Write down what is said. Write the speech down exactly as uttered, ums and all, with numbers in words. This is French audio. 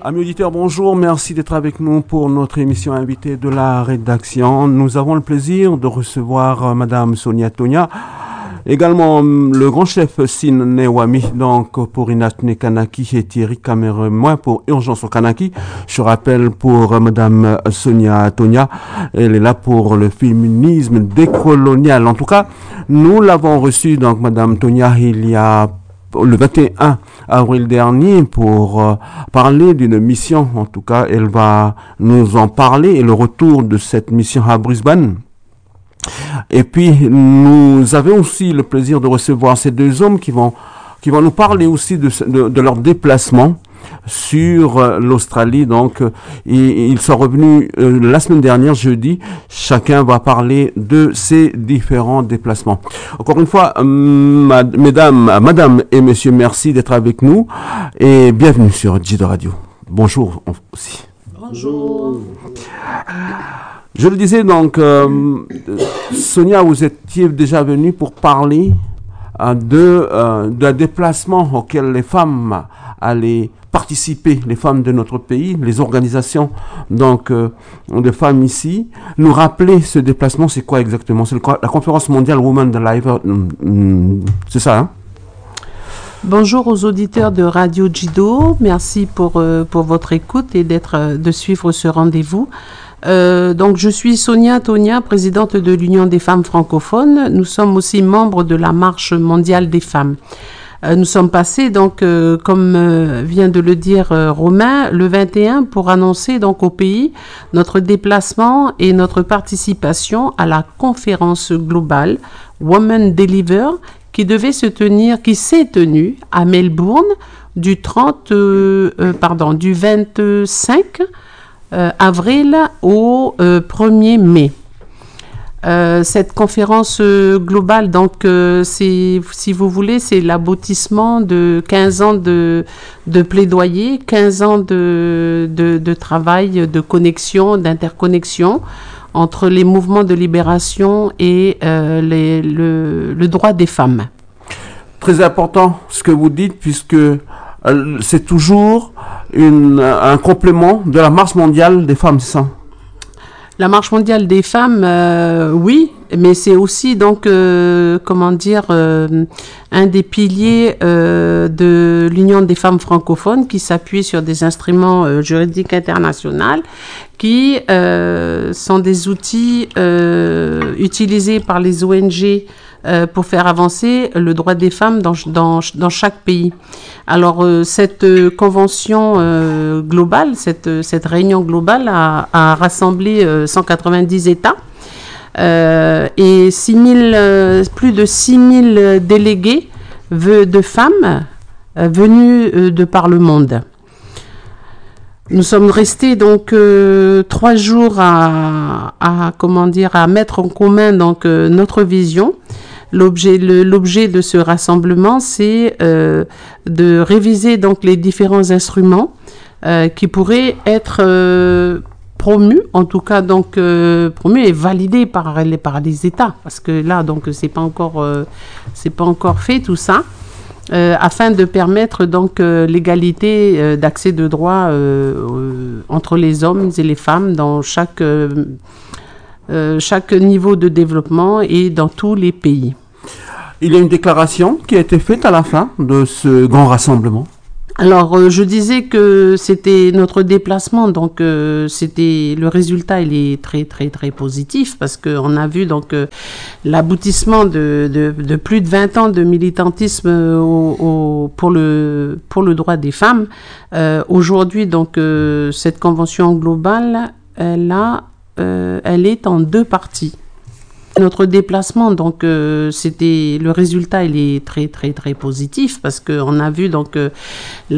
Amis auditeurs, bonjour, merci d'être avec nous pour notre émission invitée de la rédaction. Nous avons le plaisir de recevoir euh, Madame Sonia Tonia, également le grand chef Sin Newami, donc pour Inatne Kanaki et Thierry Cameron pour Urgence au Kanaki. Je rappelle pour euh, Madame Sonia Tonia, elle est là pour le féminisme décolonial. En tout cas, nous l'avons reçue, donc Madame Tonia, il y a le vingt et un avril dernier pour euh, parler d'une mission. En tout cas, elle va nous en parler et le retour de cette mission à Brisbane. Et puis, nous avons aussi le plaisir de recevoir ces deux hommes qui vont, qui vont nous parler aussi de, de, de leur déplacement sur euh, l'Australie. Donc, euh, ils, ils sont revenus euh, la semaine dernière, jeudi. Chacun va parler de ses différents déplacements. Encore une fois, euh, ma, mesdames, madame et monsieur, merci d'être avec nous et bienvenue sur Jido Radio. Bonjour aussi. Bonjour. Je le disais donc, euh, Sonia, vous étiez déjà venue pour parler euh, de euh, d'un déplacement auquel les femmes allaient participer, les femmes de notre pays, les organisations donc euh, de femmes ici. Nous rappeler ce déplacement, c'est quoi exactement? C'est le, la conférence mondiale Women Live, c'est ça, hein? Bonjour aux auditeurs de Radio Jido, merci pour euh, pour votre écoute et d'être euh, de suivre ce rendez-vous. Euh, donc je suis Sonia Tonia, présidente de l'Union des femmes francophones. Nous sommes aussi membres de la Marche mondiale des femmes. Euh, nous sommes passés donc, euh, comme euh, vient de le dire euh, Romain, le vingt et un pour annoncer donc au pays notre déplacement et notre participation à la conférence globale Women Deliver qui devait se tenir, qui s'est tenue à Melbourne du trente, euh, euh, pardon, du vingt-cinq euh, avril au euh, premier mai. Euh, cette conférence euh, globale, donc, euh, c'est, si vous voulez, c'est l'aboutissement de quinze ans de, de plaidoyer, quinze ans de, de, de travail, de connexion, d'interconnexion entre les mouvements de libération et euh, les, le, le droit des femmes. Très important ce que vous dites, puisque euh, c'est toujours une, un complément de la marche mondiale des femmes, c'est ça? La marche mondiale des femmes, euh, oui, mais c'est aussi donc, euh, comment dire, euh, un des piliers euh, de l'Union des femmes francophones qui s'appuie sur des instruments euh, juridiques internationaux qui euh, sont des outils euh, utilisés par les O N G euh, pour faire avancer le droit des femmes dans, dans, dans chaque pays. Alors, euh, cette euh, convention euh, globale, cette, cette réunion globale a, a rassemblé euh, cent quatre-vingt-dix États euh, et six mille, euh, plus de six mille délégués de femmes euh, venus euh, de par le monde. Nous sommes restés donc euh, trois jours à, à comment dire à mettre en commun donc euh, notre vision. L'objet, le, l'objet de ce rassemblement, c'est euh, de réviser donc les différents instruments euh, qui pourraient être euh, promus, en tout cas donc euh, promus et validés par les par les États, parce que là donc c'est pas encore euh, c'est pas encore fait tout ça. Euh, afin de permettre donc euh, l'égalité euh, d'accès de droit euh, euh, entre les hommes et les femmes dans chaque, euh, euh, chaque niveau de développement et dans tous les pays. Il y a une déclaration qui a été faite à la fin de ce grand rassemblement. Alors, euh, je disais que c'était notre déplacement, donc euh, c'était le résultat, il est très très très positif parce qu'on a vu donc euh, l'aboutissement de, de, de plus de vingt ans de militantisme au, au, pour le pour le droit des femmes. Euh, aujourd'hui, donc euh, cette convention globale, elle a, euh, elle est en deux parties. Notre déplacement, donc, euh, c'était le résultat, il est très très très positif parce qu'on a vu donc euh, la